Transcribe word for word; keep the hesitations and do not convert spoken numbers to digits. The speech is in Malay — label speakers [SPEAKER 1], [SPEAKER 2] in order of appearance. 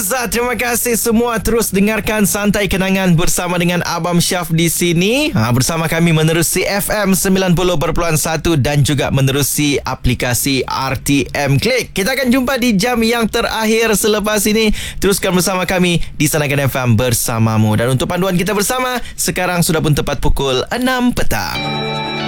[SPEAKER 1] Alright, terima kasih semua terus dengarkan Santai Kenangan bersama dengan Abang Syaf di sini. Ha, bersama kami menerusi F M sembilan puluh perpuluhan satu dan juga menerusi aplikasi R T M Click. Kita akan jumpa di jam yang terakhir selepas ini. Teruskan bersama kami di Santai F M bersamamu. Dan untuk panduan kita bersama, sekarang sudah pun tepat pukul enam petang.